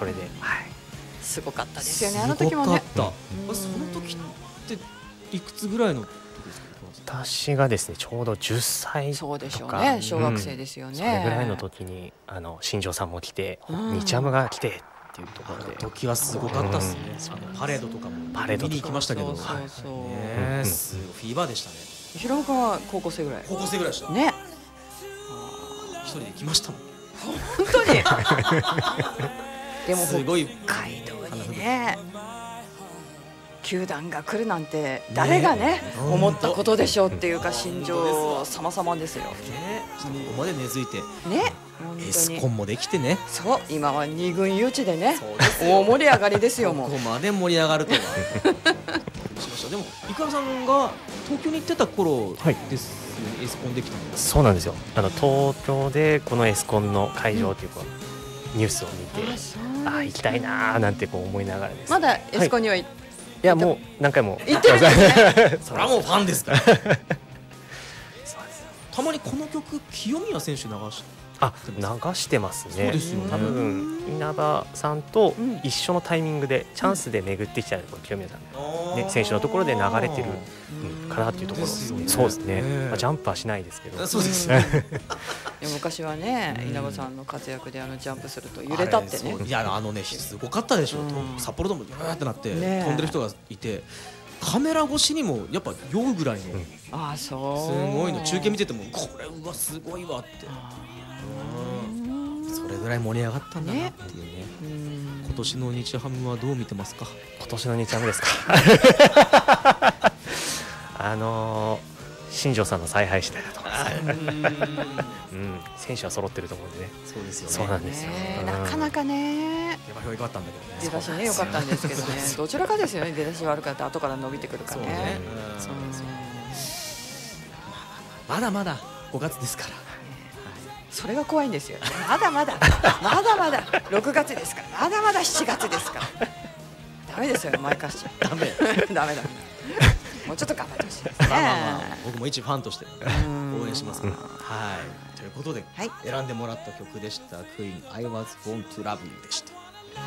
それで、はい、 すごかったですよね、あの時もね。 その時っていくつぐらいの時ですか？ 私がですねちょうど10歳とか、 そうでしょうね、小学生ですよね、 それぐらいの時に新庄さんも来て、日ハムが来てっていうところで、 時はすごかったですね、パレードとかも見に行きましたけど、 そうそうそう、 ね、すごいフィーバーでしたね。 ひろむくんは高校生ぐらい？ 高校生ぐらいでしたね。 一人で行きましたもん。 本当にでもすごい北海道にね球団が来るなんて誰がね思ったことでしょうっていうか、心情様々ですよね。 ここまで根付いてね、本当にエスコンもできてね、 そう、今は二軍誘致でね、大盛り上がりですよ。もうここまで盛り上がるとはしました。でもイカルさんが東京に行ってた頃ですよね、エスコンできたのが。 そうなんですよ。東京でこのエスコンの会場というか、ニュースを見て、行きたいなーなんてこう思いながらですね。 まだエスコンには、 いやもう何回も行ってるんですね。 それはもうファンですからたまにこの曲清宮選手流してますね。 そうですよね。 多分稲葉さんと一緒のタイミングでチャンスで巡ってきた清宮さんね、選手のところで流れてるかなっていうところ。そうですね。ジャンプはしないですけど。 そうですね。 昔はね、稲葉さんの活躍でジャンプすると揺れたってね。 いやすごかったでしょ。札幌ドームでブーってなって飛んでる人がいて、カメラ越しにもやっぱ酔うぐらいの、すごいの中継見ててもこれうわすごいわって、それぐらい盛り上がったんだなっていうね。今年の日ハムはどう見てますか？ 今年の日ハムですか新庄さんの采配次第だと思います。選手は揃ってると思うんでね。 そうですよね。 そうなんですよ。 なかなかね、 出番良かったんだけどね。 出だしね良かったんですけどね、どちらかですよね。出だし悪かった後から伸びてくるかね。 まだまだ5月ですから。 それが怖いんですよ。まだまだ6月ですから、まだまだ7月ですから。ダメですよ、前かしダメもうちょっと頑張ってほしいですね。 僕も一ファンとして応援します。はい。ということで選んでもらった曲でした。クイーン I Was Born to Love You でした。